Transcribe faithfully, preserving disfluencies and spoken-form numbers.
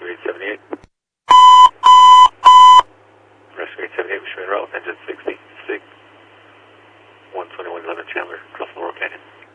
Rescue eight seventy-eight. Rescue eight seventy-eight, Mission Route, engine sixty-six, one twenty-one eleven Chandler, across Laurel Canyon.